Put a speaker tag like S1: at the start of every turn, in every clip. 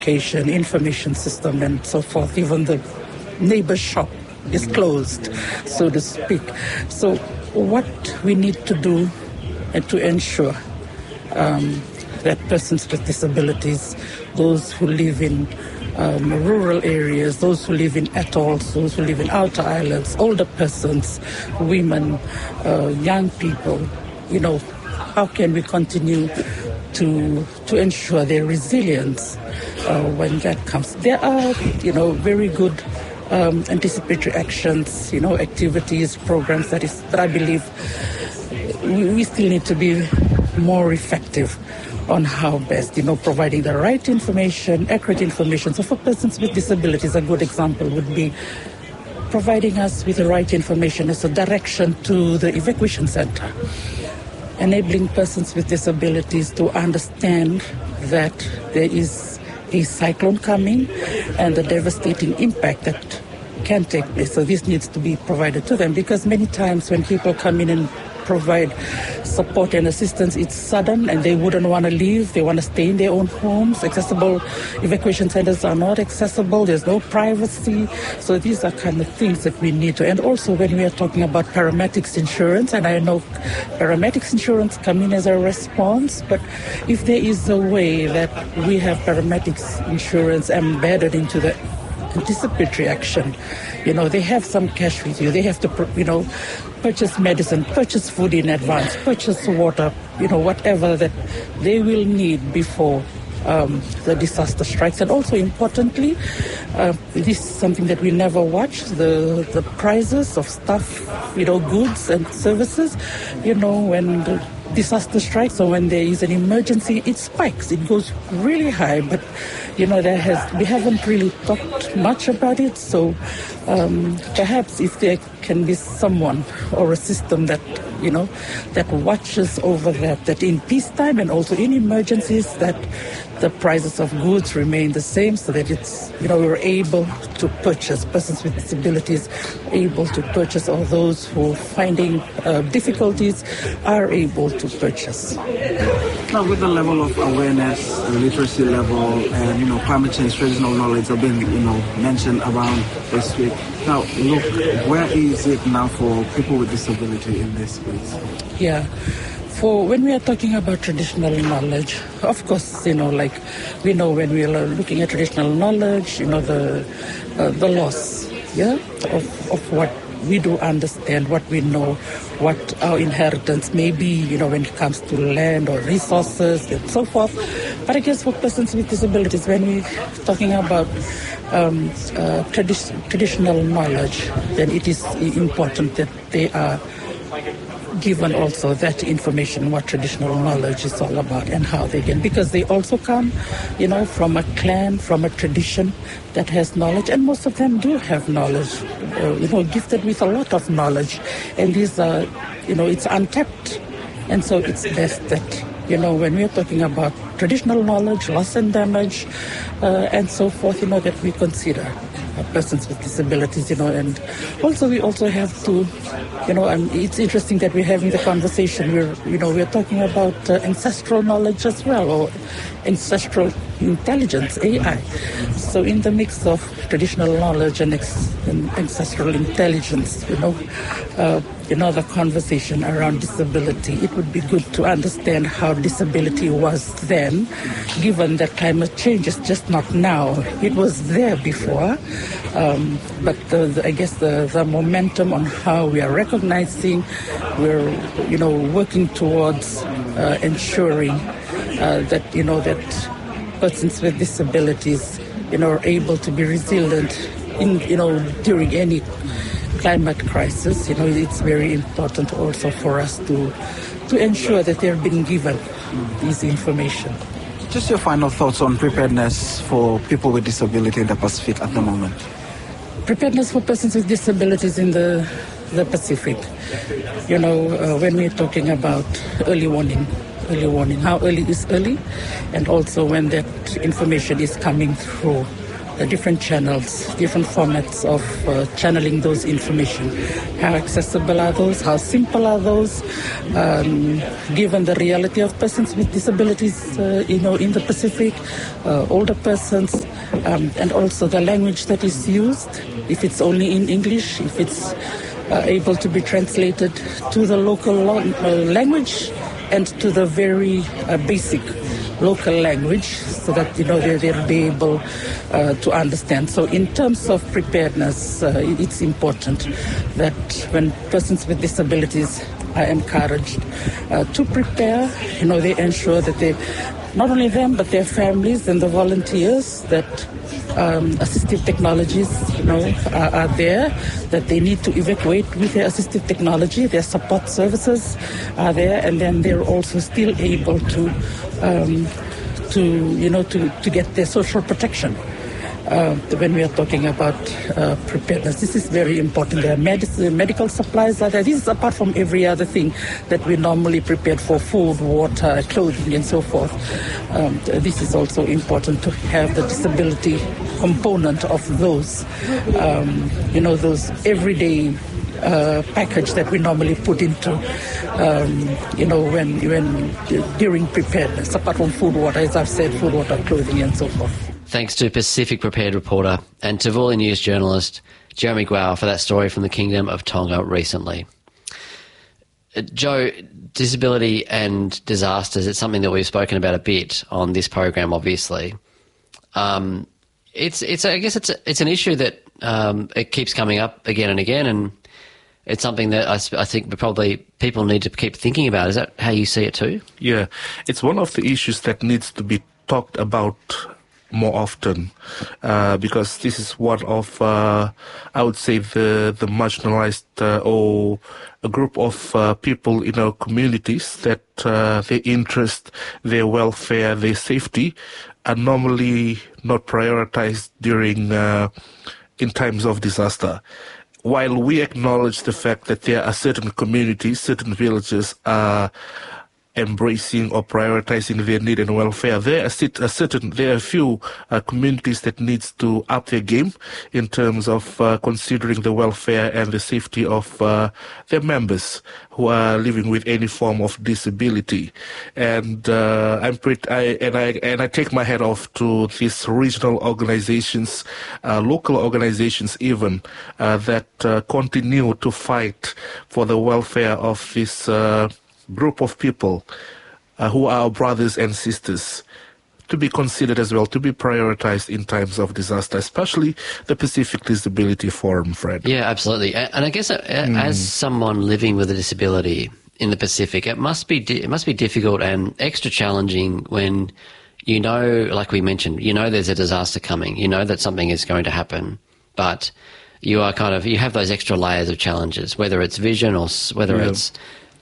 S1: information system and so forth. Even the neighbor shop is closed, so to speak. So what we need to do to ensure that persons with disabilities, those who live in rural areas, those who live in atolls, those who live in outer islands, older persons, women, young people, how can we continue to ensure their resilience when that comes? There are, very good anticipatory actions, activities, programs that I believe we still need to be more effective on how best, providing the right information, accurate information. So for persons with disabilities, a good example would be providing us with the right information as a direction to the evacuation center, enabling persons with disabilities to understand that there is a cyclone coming and the devastating impact that can take place. So this needs to be provided to them, because many times when people come in and provide support and assistance, it's sudden and they wouldn't want to leave. They want to stay in their own homes. Accessible evacuation centers are not accessible. There's no privacy. So these are kind of things that we need to. And also when we are talking about paramedics insurance, and I know paramedics insurance come in as a response, but if there is a way that we have paramedics insurance embedded into the anticipatory action, they have some cash with you. They have to, purchase medicine, purchase food in advance, purchase water, whatever that they will need before the disaster strikes. And also importantly, this is something that we never watch, the prices of stuff, goods and services, when the disaster strikes or when there is an emergency, it spikes. It goes really high, but we haven't really talked much about it. So perhaps if there can be someone or a system that that watches over that in peacetime and also in emergencies, that the prices of goods remain the same, so that it's we're able to purchase, persons with disabilities able to purchase, or those who are finding difficulties are able to purchase.
S2: Now, with the level of awareness, the literacy level, and climate change, traditional knowledge have been mentioned around this week. Now, look, where is it now for people with disability in this space?
S1: Yeah. For when we are talking about traditional knowledge, of course, we know when we are looking at traditional knowledge, the loss, of what we do understand, what we know, what our inheritance may be, when it comes to land or resources and so forth. But I guess for persons with disabilities, when we're talking about traditional knowledge, then it is important that they are given also that information, what traditional knowledge is all about and how they can, because they also come, from a clan, from a tradition that has knowledge, and most of them do have knowledge, gifted with a lot of knowledge, and these are, it's untapped, and so it's best that, when we're talking about traditional knowledge, loss and damage, and so forth, that we consider persons with disabilities, and also we also have to, and it's interesting that we're having the conversation where, we're talking about ancestral knowledge as well, or ancestral intelligence, AI. So in the mix of traditional knowledge and ancestral intelligence, the conversation around disability, it would be good to understand how disability was then, given that climate change is just not now. It was there before, but I guess the momentum on how we are recognizing, we're, working towards ensuring that, that persons with disabilities, are able to be resilient in, during any climate crisis. It's very important also for us to ensure that they're being given this information.
S2: Just your final thoughts on preparedness for people with disability in the Pacific at the moment.
S1: Preparedness for persons with disabilities in the Pacific. When we're talking about early warning, how early is early, and also when that information is coming through different channels, different formats of channeling those information. How accessible are those? How simple are those? Given the reality of persons with disabilities, in the Pacific, older persons, and also the language that is used, if it's only in English, if it's able to be translated to the local language and to the very basic local language, so that they'll be able to understand. So in terms of preparedness, it's important that when persons with disabilities are encouraged to prepare, they ensure that they, not only them but their families and the volunteers, that assistive technologies are there, that they need to evacuate with their assistive technology, their support services are there, and then they're also still able to get their social protection. When we are talking about preparedness, this is very important. There are medical supplies are there. This is apart from every other thing that we normally prepared for: food, water, clothing, and so forth. This is also important to have the disability component of those, those everyday package that we normally put into, when during preparedness, apart from food, water, as I've said, food, water, clothing, and so forth.
S3: Thanks to Pacific Prepared reporter and Tavuli News journalist Jeremy Guao for that story from the Kingdom of Tonga recently. Joe, disability and disasters, it's something that we've spoken about a bit on this program, obviously. It's an issue that it keeps coming up again and again, and it's something that I think probably people need to keep thinking about. Is that how you see it too?
S4: Yeah, it's one of the issues that needs to be talked about more often, because this is one of, I would say, the marginalized or a group of people in our communities that their interest, their welfare, their safety are normally not prioritized during in times of disaster. While we acknowledge the fact that there are certain communities, certain villages are embracing or prioritizing their need and welfare, there are a few communities that needs to up their game in terms of considering the welfare and the safety of their members who are living with any form of disability. And I take my hat off to these regional organizations, local organizations even, that continue to fight for the welfare of this group of people who are our brothers and sisters, to be considered as well, to be prioritized in times of disaster, especially the Pacific Disability Forum, Fred.
S3: Yeah, absolutely. And I guess as someone living with a disability in the Pacific, it must be difficult and extra challenging when like we mentioned, there's a disaster coming, that something is going to happen, but you have those extra layers of challenges, whether it's vision or whether it's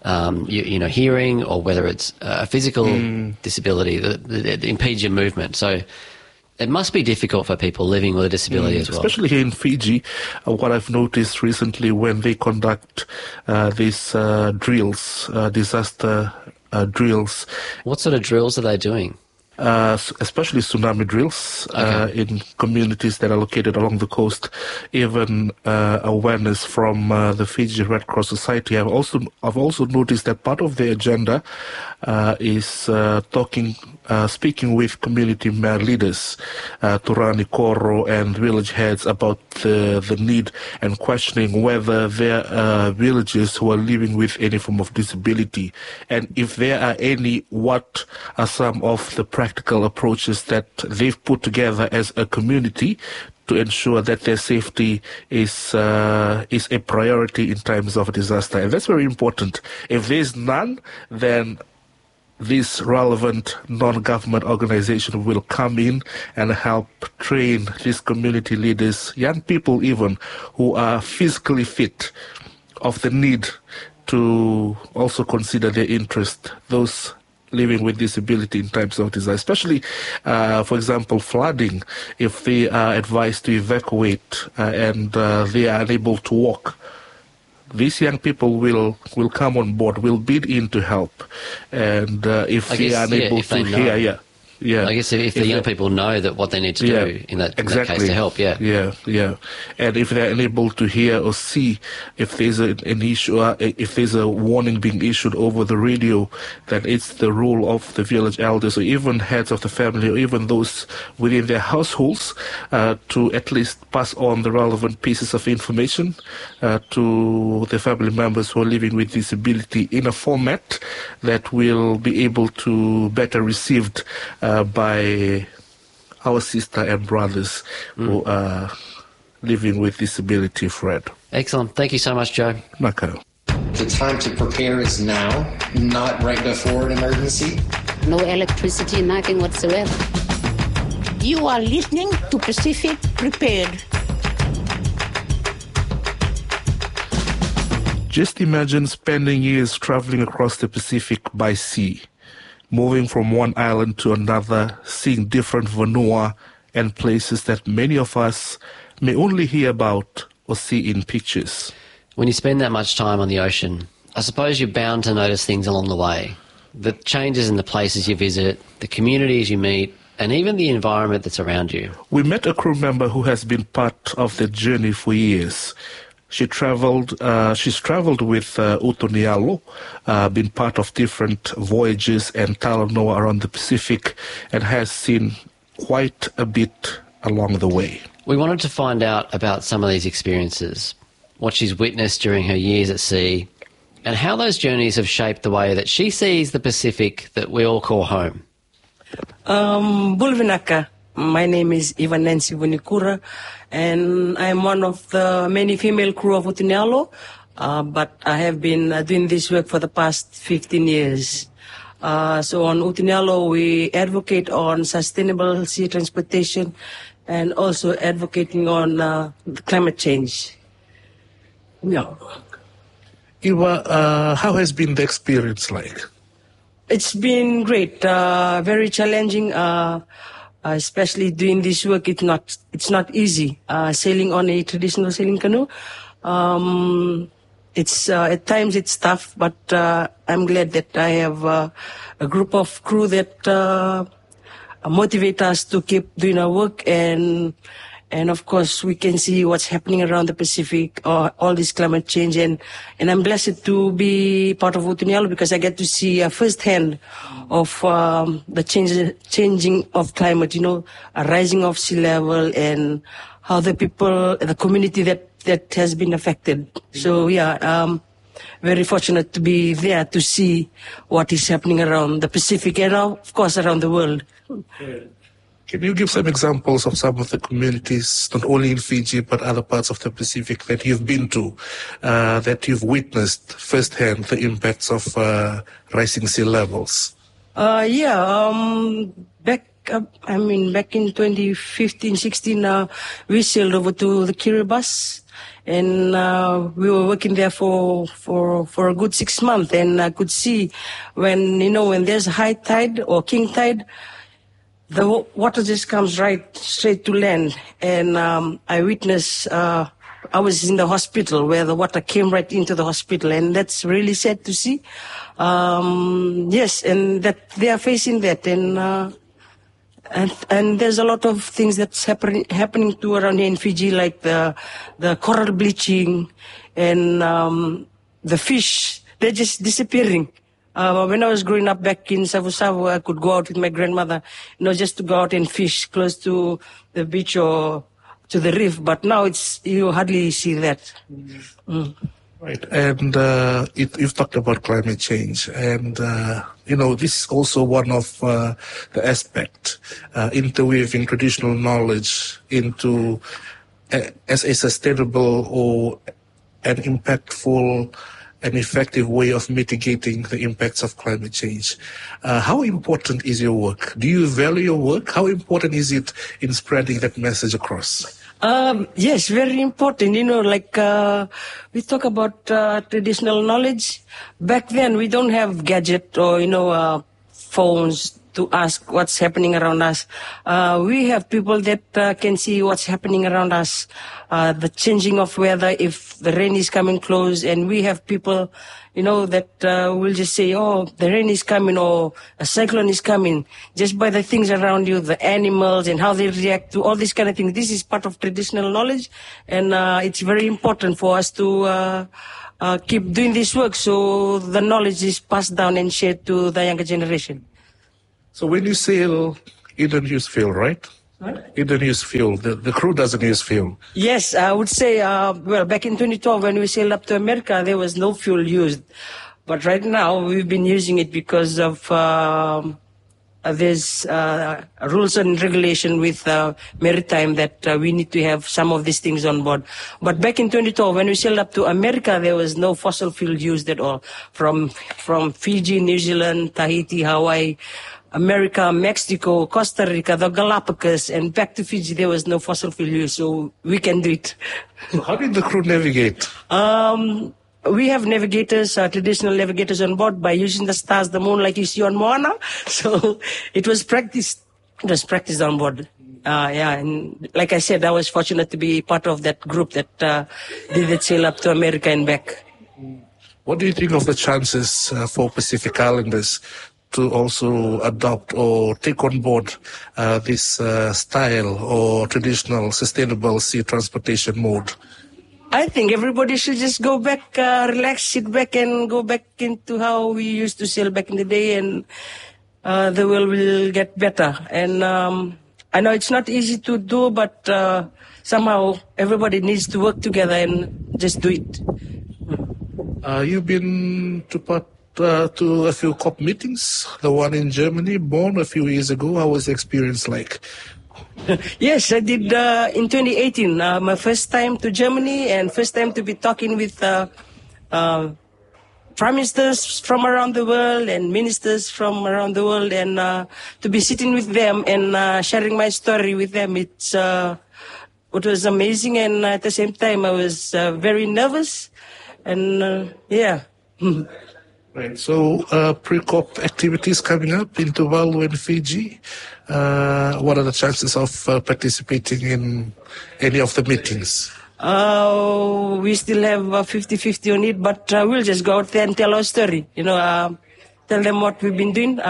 S3: hearing, or whether it's a physical disability that impedes your movement. So it must be difficult for people living with a disability as well.
S4: Especially here in Fiji, what I've noticed recently when they conduct these drills, disaster drills.
S3: What sort of drills are they doing?
S4: Especially tsunami drills in communities that are located along the coast. Even awareness from the Fiji Red Cross Society. I've also noticed that part of their agenda is speaking with community leaders, Turani Koro and village heads, about the need, and questioning whether there are villages who are living with any form of disability, and if there are any, what are some of the practical approaches that they've put together as a community to ensure that their safety is a priority in times of disaster. And that's very important. If there's none, then this relevant non-government organization will come in and help train these community leaders, young people even, who are physically fit, of the need to also consider their interest, those living with disability in times of disaster, especially, for example, flooding. If they are advised to evacuate and they are unable to walk, these young people will come on board, will bid in to help. And if they are unable to hear, Yeah.
S3: I guess if the young people know that what they need to do in that case to help,
S4: Yeah. And if they're unable to hear or see, if there's an issue, if there's a warning being issued over the radio, then it's the role of the village elders or even heads of the family or even those within their households to at least pass on the relevant pieces of information to the family members who are living with disability in a format that will be able to better received by our sister and brothers who are living with disability, Fred.
S3: Excellent. Thank you so much, Joe.
S4: Naka.
S5: The time to prepare is now, not right before an emergency.
S6: No electricity, nothing whatsoever.
S7: You are listening to Pacific Prepared.
S4: Just imagine spending years traveling across the Pacific by sea, moving from one island to another, seeing different vanua and places that many of us may only hear about or see in pictures.
S3: When you spend that much time on the ocean, I suppose you're bound to notice things along the way. The changes in the places you visit, the communities you meet, and even the environment that's around you.
S4: We met a crew member who has been part of the journey for years. She's traveled with Utunialo, been part of different voyages and talanoa around the Pacific, and has seen quite a bit along the way.
S3: We wanted to find out about some of these experiences, what she's witnessed during her years at sea, and how those journeys have shaped the way that she sees the Pacific that we all call home.
S8: Bulvinaka. My name is Eva Nancy Vunikura, and I'm one of the many female crew of Utunialo, but I have been doing this work for the past 15 years. So on Utunialo, we advocate on sustainable sea transportation and also advocating on climate change. Yeah.
S4: Eva, how has been the experience like?
S8: It's been great, very challenging. Especially doing this work, it's not easy. Sailing on a traditional sailing canoe, it's at times it's tough, but I'm glad that I have a group of crew that motivate us to keep doing our work, and of course we can see what's happening around the Pacific, all this climate change, and I'm blessed to be part of Utunialo because I get to see firsthand of the changing of climate, a rising of sea level, and how the people, the community that has been affected. So very fortunate to be there to see what is happening around the Pacific and of course around the world.
S4: Can you give some examples of some of the communities, not only in Fiji, but other parts of the Pacific that you've been to, that you've witnessed firsthand the impacts of rising sea levels?
S8: Back in 2015-16, we sailed over to the Kiribati, and we were working there for a good 6 months, and I could see when there's high tide or king tide, the water just comes right straight to land, and I witnessed. I was in the hospital where the water came right into the hospital, and that's really sad to see. Yes, and that they are facing that, and there's a lot of things that's happening too around here in Fiji, like the coral bleaching and the fish. They're just disappearing. When I was growing up back in Savu, I could go out with my grandmother, just to go out and fish close to the beach or to the reef. But now you hardly see that.
S4: Right, and you've talked about climate change, and this is also one of the aspects interweaving traditional knowledge into as a sustainable or an impactful and effective way of mitigating the impacts of climate change. How important is your work? Do you value your work? How important is it in spreading that message across?
S8: Yes, very important. We talk about traditional knowledge. Back then, we don't have gadget or, phones to ask what's happening around us. We have people that can see what's happening around us, the changing of weather, if the rain is coming close, and we have people, that will just say, oh, the rain is coming or a cyclone is coming, just by the things around you, the animals and how they react to all these kind of things. This is part of traditional knowledge, and it's very important for us to keep doing this work so the knowledge is passed down and shared to the younger generation.
S4: So when you sail, you don't use fuel, right?
S8: What?
S4: You don't use fuel. The crew doesn't use fuel.
S8: Yes, I would say, back in 2012 when we sailed up to America, there was no fuel used. But right now, we've been using it because of there's rules and regulation with maritime that we need to have some of these things on board. But back in 2012, when we sailed up to America, there was no fossil fuel used at all. From Fiji, New Zealand, Tahiti, Hawaii, America, Mexico, Costa Rica, the Galapagos, and back to Fiji, there was no fossil fuel use, so we can do it.
S4: So how did the crew navigate?
S8: We have navigators, traditional navigators on board by using the stars, the moon, like you see on Moana. So it was practiced. It was practiced on board. And like I said, I was fortunate to be part of that group that did the sail up to America and back.
S4: What do you think of the chances for Pacific Islanders to also adopt or take on board this style or traditional sustainable sea transportation mode?
S8: I think everybody should just go back, relax, sit back and go back into how we used to sail back in the day, and the world will get better. And I know it's not easy to do, but somehow everybody needs to work together and just do it.
S4: You've been to a few COP meetings, the one in Germany, Bonn, a few years ago. How was the experience like?
S8: Yes, I did in 2018. My first time to Germany and first time to be talking with prime ministers from around the world and ministers from around the world, and to be sitting with them and sharing my story with them. It was amazing, and at the same time I was very nervous, and yeah.
S4: Right. So pre-COP activities coming up in Tuvalu and Fiji. What are the chances of participating in any of the meetings?
S8: We still have 50-50 on it, but we'll just go out there and tell our story. Tell them what we've been doing.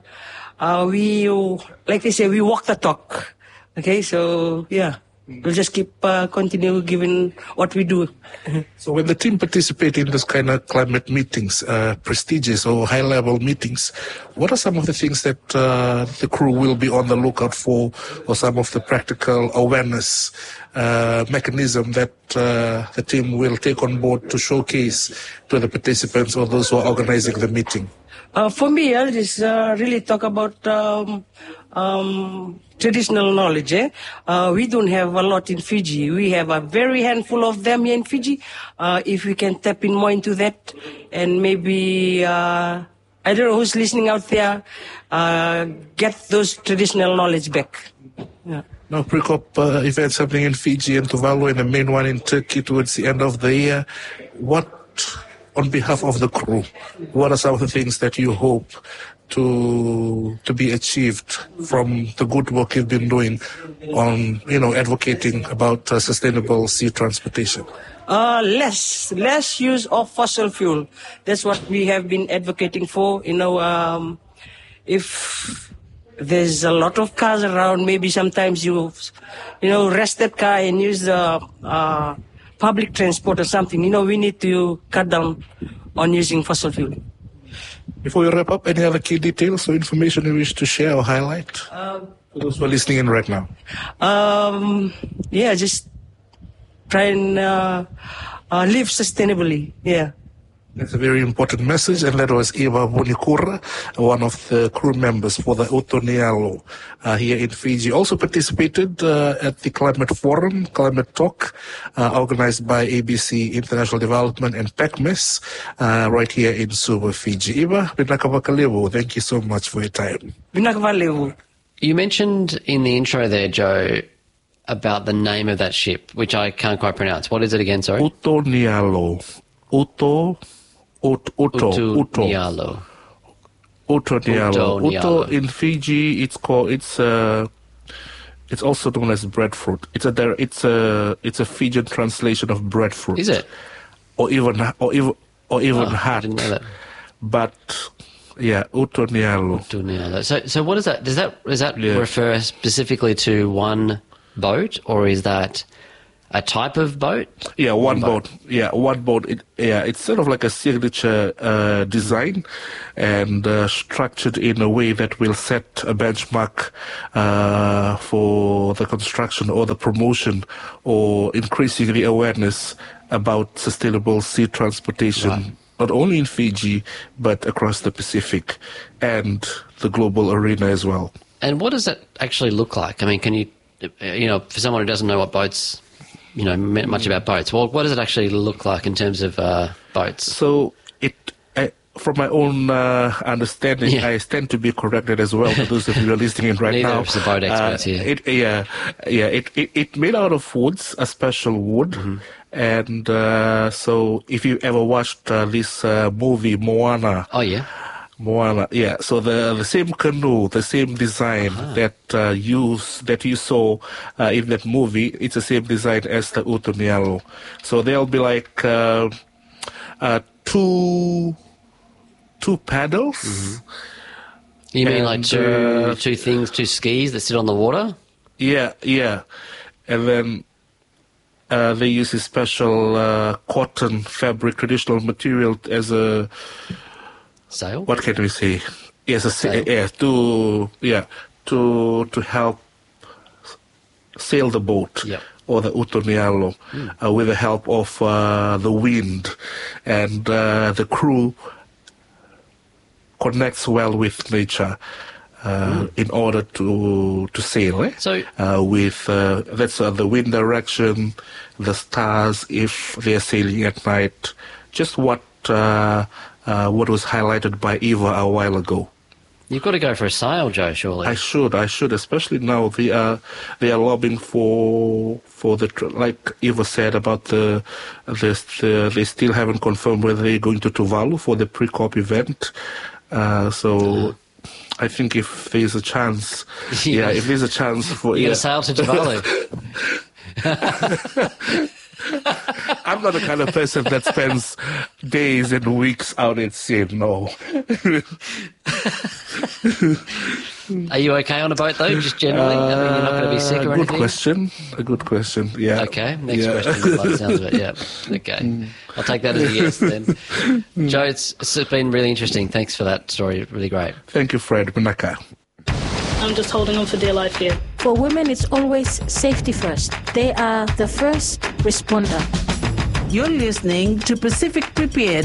S8: We, like they say, we walk the talk. Okay, so yeah. We'll just keep continue giving what we do.
S4: So when the team participate in this kind of climate meetings, prestigious or high-level meetings, what are some of the things that the crew will be on the lookout for, or some of the practical awareness mechanism that the team will take on board to showcase to the participants or those who are organizing the meeting?
S8: For me, I'll just really talk about traditional knowledge. We don't have a lot in Fiji. We have a very handful of them here in Fiji. If we can tap in more into that, and maybe, I don't know who's listening out there, get those traditional knowledge back. Yeah.
S4: Now, pre-COP events happening in Fiji and Tuvalu, and the main one in Turkey towards the end of the year. What, on behalf of the crew, what are some of the things that you hope to be achieved from the good work you've been doing on, advocating about sustainable sea transportation?
S8: Less use of fossil fuel. That's what we have been advocating for. If there's a lot of cars around, maybe sometimes you rest that car and use the public transport or something. We need to cut down on using fossil fuel.
S4: Before we wrap up, any other key details or information you wish to share or highlight for those who are listening in right now?
S8: Just try and live sustainably. Yeah.
S4: That's a very important message, and that was Eva Vunikura, one of the crew members for the Utonialo here in Fiji. Also participated at the Climate Forum, Climate Talk, organized by ABC International Development and PACMES right here in Suva, Fiji. Eva, Binakavakalevu, thank you so much for your time.
S8: Binakavalevu.
S3: You mentioned in the intro there, Joe, about the name of that ship, which I can't quite pronounce. What is it again, sorry?
S4: Utonialo. Utonialo. Uto Nyalo.
S3: Uto
S4: Uto
S3: Nyalo.
S4: in Fiji, it's also known as breadfruit. It's a Fijian translation of breadfruit.
S3: Is it?
S4: Or even
S3: I
S4: hat.
S3: didn't know that.
S4: But yeah, Uto Nyalo.
S3: Uto Nyalo. So what is that? Does that
S4: Yeah.
S3: refer specifically to one boat, or is that a type of boat?
S4: Yeah, one boat. Yeah, one boat. It's sort of like a signature design and structured in a way that will set a benchmark for the construction or the promotion or increasing the awareness about sustainable sea transportation,
S3: Right.
S4: not only in Fiji, but across the Pacific and the global arena as well.
S3: And what does that actually look like? I mean, can you for someone who doesn't know what boats, much about boats, well, what does it actually look like in terms of boats?
S4: So from my own understanding,
S3: Yeah.
S4: I stand to be corrected as well for those of you who are listening in right
S3: Neither
S4: now.
S3: of us are boat experts here.
S4: It made out of woods, a special wood.
S3: Mm-hmm.
S4: And so if you ever watched this movie, Moana,
S3: Oh, yeah.
S4: yeah. So the same canoe, the same design that you saw in that movie, it's the same design as the Uto Nyalo. So there'll be like two paddles.
S3: Mm-hmm. You mean like
S4: And,
S3: two skis that sit on the water?
S4: Yeah. And then they use a special cotton fabric, traditional material as a,
S3: Sail?
S4: what can we say? Yes,
S3: Sail.
S4: to help sail the boat.
S3: Yep.
S4: Or the Uto Nyalo, with the help of the wind, and the crew connects well with nature in order to sail.
S3: So-
S4: with that's the wind direction, the stars if they're sailing at night. Just what was highlighted by Eva a while ago.
S3: You've got to go for a sail, Joe, surely.
S4: I should, especially now they are lobbying for like Eva said about they still haven't confirmed whether they're going to Tuvalu for the pre-COP event. So I think if there's a chance, if there's a chance for
S3: You got to sail to Tuvalu.
S4: I'm not the kind of person that spends days and weeks out at sea. No.
S3: Are you okay on a boat, though, just generally? I mean, you're not going to be sick or anything?
S4: A good question. Yeah.
S3: Okay, next question by the sounds of it, yeah. Okay, I'll take that as a yes then. Joe, it's been really interesting. Thanks for that story, really great.
S4: Thank you, Fred Manaka.
S9: I'm just holding on for dear life here.
S10: For women, it's always safety first. They are the first responder.
S11: You're listening to Pacific Prepared.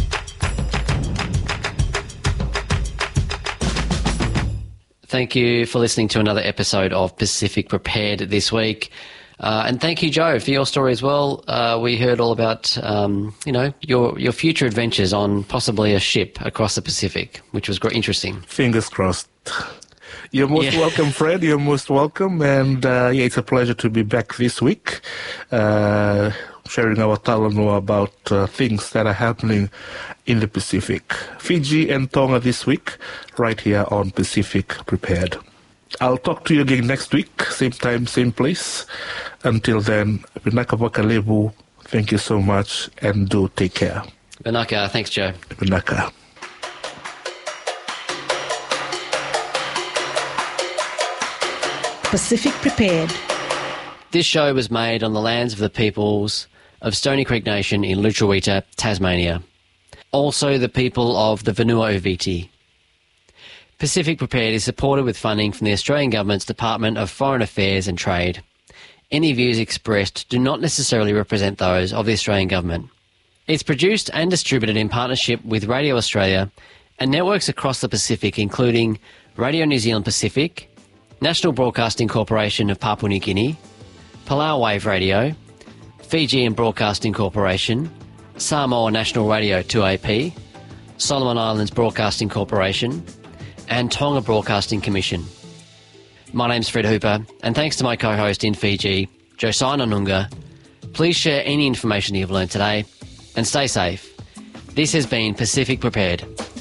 S3: Thank you for listening to another episode of Pacific Prepared this week. And thank you, Joe, for your story as well. We heard all about, your future adventures on possibly a ship across the Pacific, which was interesting.
S4: Fingers crossed. You're most welcome, Fred. You're most welcome. And it's a pleasure to be back this week, sharing our talano about things that are happening in the Pacific. Fiji and Tonga this week, right here on Pacific Prepared. I'll talk to you again next week, same time, same place. Until then, Vinaka Wakalebu, thank you so much, and do take care.
S3: Vinaka, thanks, Joe.
S4: Vinaka.
S11: Pacific Prepared.
S3: This show was made on the lands of the peoples of Stony Creek Nation in Lutruwita, Tasmania. Also the people of the Vanua-Uviti. Pacific Prepared is supported with funding from the Australian Government's Department of Foreign Affairs and Trade. Any views expressed do not necessarily represent those of the Australian Government. It's produced and distributed in partnership with Radio Australia and networks across the Pacific, including Radio New Zealand Pacific, National Broadcasting Corporation of Papua New Guinea, Palau Wave Radio, Fijian Broadcasting Corporation, Samoa National Radio 2AP, Solomon Islands Broadcasting Corporation, and Tonga Broadcasting Commission. My name's Fred Hooper, and thanks to my co-host in Fiji, Josiah Nunga. Please share any information you've learned today, and stay safe. This has been Pacific Prepared.